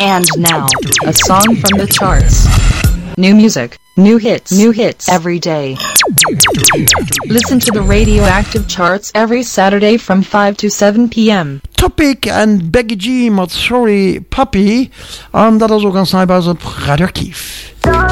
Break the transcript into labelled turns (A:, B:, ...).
A: And now, a song from the charts. New music, new hits every day. Listen to the Radioactive Charts every Saturday from 5 to 7 p.m.
B: Topic and Becky G mat Sorry Puppy, dat is ook ganz naai bij Radioactief.